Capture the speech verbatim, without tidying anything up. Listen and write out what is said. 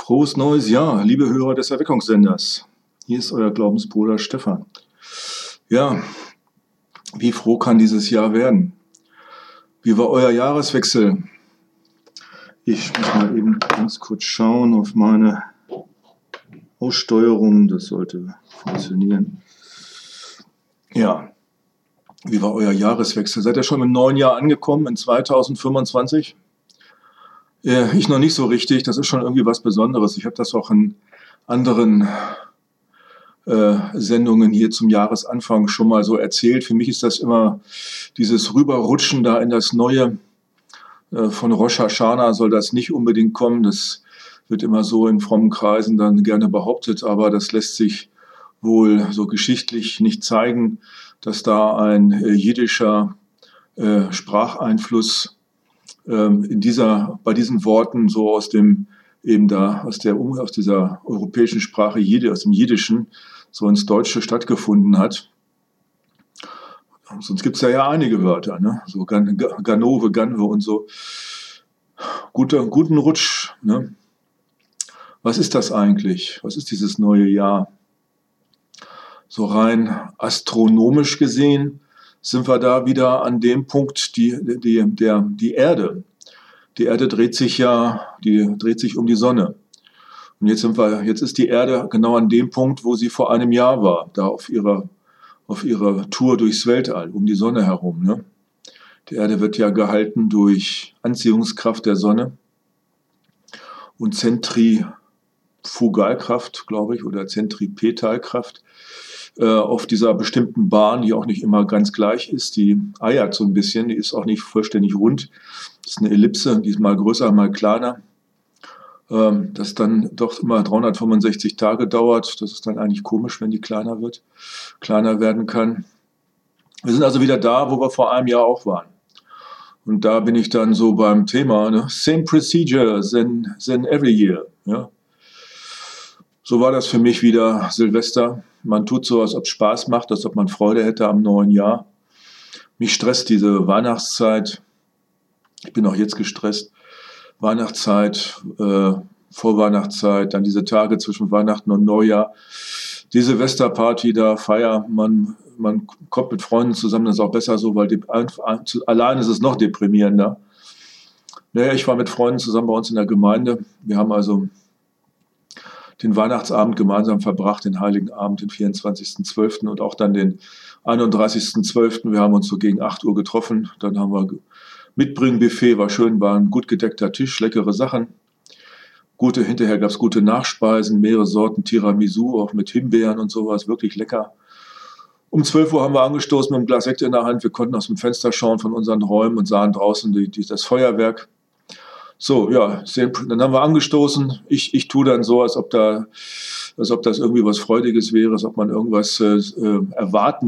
Frohes neues Jahr, liebe Hörer des Erweckungssenders. Hier ist euer Glaubensbruder Stefan. Ja, wie froh kann dieses Jahr werden? Wie war euer Jahreswechsel? Ich muss mal eben ganz kurz schauen auf meine Aussteuerung. Das sollte funktionieren. Ja, wie war euer Jahreswechsel? Seid ihr schon im neuen Jahr angekommen, in zweitausendfünfundzwanzig? Ja, ich noch nicht so richtig. Das ist schon irgendwie was Besonderes. Ich habe das auch in anderen äh, Sendungen hier zum Jahresanfang schon mal so erzählt. Für mich ist das immer dieses Rüberrutschen da in das Neue. Äh, von Rosh Hashanah soll das nicht unbedingt kommen. Das wird immer so in frommen Kreisen dann gerne behauptet, aber das lässt sich wohl so geschichtlich nicht zeigen, dass da ein äh, jiddischer äh, Spracheinfluss in dieser, bei diesen Worten so aus dem, eben da, aus der, aus dieser europäischen Sprache, aus dem Jiddischen, so ins Deutsche stattgefunden hat. Sonst gibt es ja, ja einige Wörter, ne? So Gan, Ganove, Ganve und so. Guter, guten Rutsch, ne? Was ist das eigentlich? Was ist dieses neue Jahr? So rein astronomisch gesehen sind wir da wieder an dem Punkt, die, die, der, die Erde. Die Erde dreht sich ja, die dreht sich um die Sonne. Und jetzt sind wir, jetzt ist die Erde genau an dem Punkt, wo sie vor einem Jahr war, da auf ihrer, auf ihrer Tour durchs Weltall, um die Sonne herum, ne? Die Erde wird ja gehalten durch Anziehungskraft der Sonne und Zentrifugalkraft, glaube ich, oder Zentripetalkraft. Auf dieser bestimmten Bahn, die auch nicht immer ganz gleich ist, die eiert so ein bisschen, die ist auch nicht vollständig rund. Das ist eine Ellipse, die ist mal größer, mal kleiner. Das dann doch immer dreihundertfünfundsechzig Tage dauert. Das ist dann eigentlich komisch, wenn die kleiner wird, kleiner werden kann. Wir sind also wieder da, wo wir vor einem Jahr auch waren. Und da bin ich dann so beim Thema, ne? Same procedure than, than every year. Ja? So war das für mich wieder Silvester. Man tut so, als ob es Spaß macht, als ob man Freude hätte am neuen Jahr. Mich stresst diese Weihnachtszeit. Ich bin auch jetzt gestresst. Weihnachtszeit, äh, Vorweihnachtszeit, dann diese Tage zwischen Weihnachten und Neujahr. Die Silvesterparty, da Feier, man, man kommt mit Freunden zusammen, das ist auch besser so, weil die, allein ist es noch deprimierender. Naja, ich war mit Freunden zusammen bei uns in der Gemeinde. Wir haben also den Weihnachtsabend gemeinsam verbracht, den Heiligen Abend, den vierundzwanzigsten zwölften und auch dann den einunddreißigsten zwölften Wir haben uns so gegen acht Uhr getroffen. Dann haben wir Mitbringbuffet, war schön, war ein gut gedeckter Tisch, leckere Sachen. Gute, hinterher gab es gute Nachspeisen, mehrere Sorten Tiramisu, auch mit Himbeeren und sowas, wirklich lecker. Um zwölf Uhr haben wir angestoßen mit einem Glas Sekt in der Hand. Wir konnten aus dem Fenster schauen von unseren Räumen und sahen draußen die, die, das Feuerwerk. So, ja, dann haben wir angestoßen. Ich, ich tue dann so, als ob da, als ob das irgendwie was Freudiges wäre, als ob man irgendwas äh, erwarten